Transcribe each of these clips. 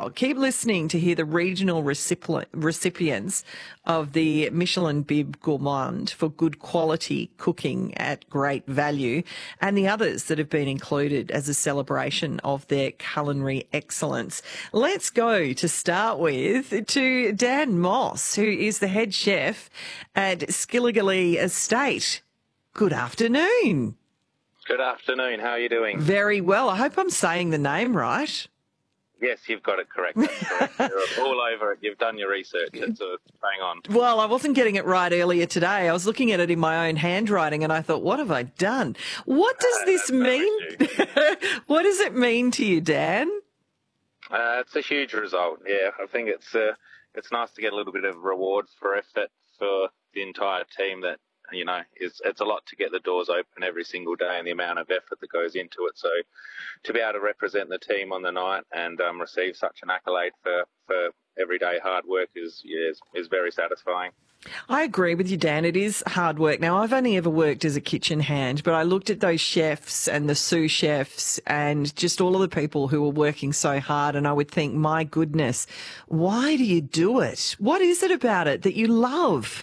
now. Keep listening to hear the regional recipients of the Michelin Bib Gourmand for good quality cooking at great value, and the others that have been included as a celebration of their culinary excellence. Let's go to start with to Dan Moss, who is the head chef at Skilligalee Estate. Good afternoon. Good afternoon. How are you doing? Very well. I hope I'm saying the name right. Yes, you've got it correct. That's correct. You're all over it. You've done your research. It's bang on. Well, I wasn't getting it right earlier today. I was looking at it in my own handwriting and I thought, what have I done? What does this mean? What does it mean to you, Dan? It's a huge result. Yeah, I think it's nice to get a little bit of reward for effort for the entire team that, you know, it's a lot to get the doors open every single day and the amount of effort that goes into it. So to be able to represent the team on the night and receive such an accolade for everyday hard work is very satisfying. I agree with you, Dan. It is hard work. Now, I've only ever worked as a kitchen hand, but I looked at those chefs and the sous chefs and just all of the people who are working so hard, and I would think, my goodness, why do you do it? What is it about it that you love?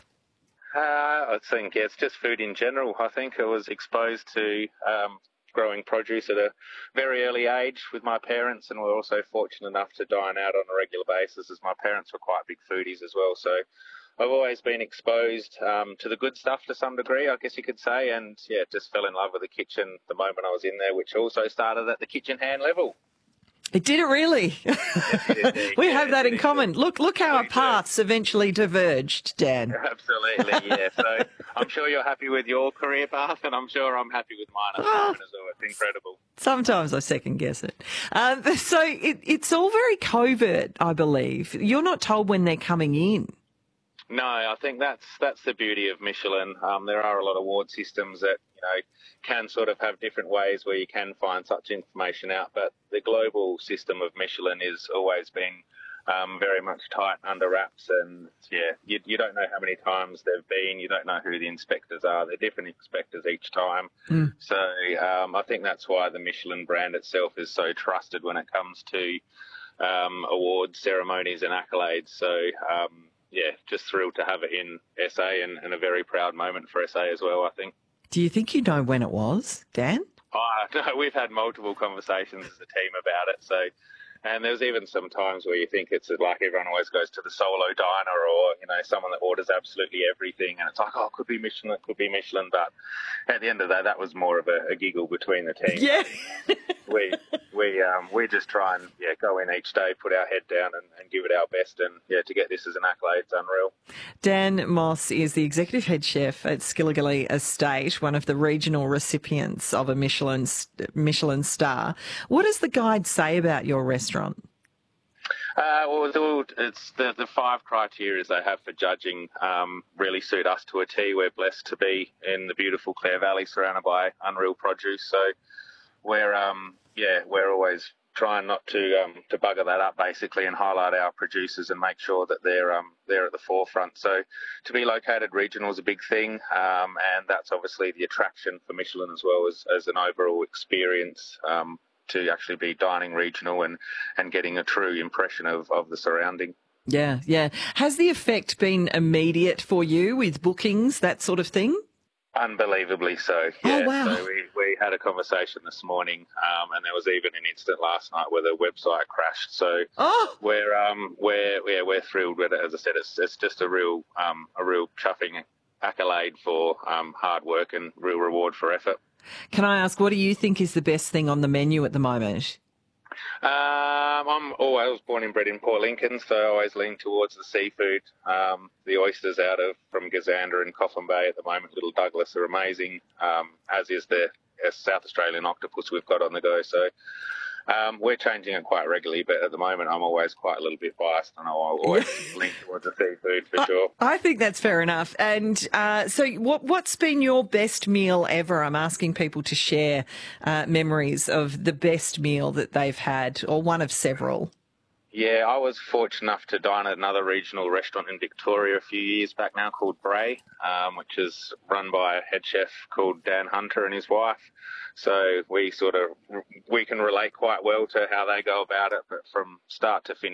I think it's just food in general. I think I was exposed to growing produce at a very early age with my parents, and we're also fortunate enough to dine out on a regular basis as my parents were quite big foodies as well. So I've always been exposed to the good stuff to some degree, I guess you could say, and yeah, just fell in love with the kitchen the moment I was in there, which also started at the kitchen hand level. It did it really. We have that in common. Look how our paths eventually diverged, Dan. Absolutely, yeah. So I'm sure you're happy with your career path, and I'm sure I'm happy with mine at the moment as well. It's incredible. Sometimes I second guess it. So it's all very covert, I believe. You're not told when they're coming in. No, I think that's the beauty of Michelin. There are a lot of award systems that, you know, can sort of have different ways where you can find such information out, but the global system of Michelin has always been very much tight under wraps, and yeah, you don't know how many times they've been, you don't know who the inspectors are. They're different inspectors each time. So I think that's why the Michelin brand itself is so trusted when it comes to awards, ceremonies and accolades. So yeah, just thrilled to have it in SA and a very proud moment for SA as well, I think. Do you think you know when it was, Dan? Oh, no, we've had multiple conversations as a team about it. So, and there's even some times where you think it's like everyone always goes to the solo diner or, you know, someone that orders absolutely everything. And it's like, oh, it could be Michelin, it could be Michelin. But at the end of the day, that was more of a giggle between the team. Yeah. We just try and go in each day, put our head down and give it our best, and to get this as an accolade, it's unreal. Dan Moss is the executive head chef at Skilligalee Estate, one of the regional recipients of a Michelin star. What does the guide say about your restaurant? Well, it's the 5 criteria they have for judging really suit us to a T. We're blessed to be in the beautiful Clare Valley, surrounded by unreal produce. So we're always trying not to bugger that up, basically, and highlight our producers and make sure that they're at the forefront. So to be located regional is a big thing, and that's obviously the attraction for Michelin as well as an overall experience. To actually be dining regional and getting a true impression of the surrounding. Yeah, yeah. Has the effect been immediate for you with bookings, that sort of thing? Unbelievably so, yeah. Oh, wow. So we had a conversation this morning, and there was even an incident last night where the website crashed. So we're thrilled with it. As I said, it's just a real chuffing accolade for hard work and real reward for effort. Can I ask, what do you think is the best thing on the menu at the moment? I was born and bred in Port Lincoln, so I always lean towards the seafood. The oysters from Gazander and Coffin Bay at the moment, Little Douglas, are amazing, as is the South Australian octopus we've got on the go. So we're changing it quite regularly, but at the moment I'm always quite a little bit biased, and I'll always lean towards the seafood for sure. I think that's fair enough. And so what's been your best meal ever? I'm asking people to share memories of the best meal that they've had, or one of several. Yeah, I was fortunate enough to dine at another regional restaurant in Victoria a few years back now called Bray, which is run by a head chef called Dan Hunter and his wife. So we can relate quite well to how they go about it, but from start to finish.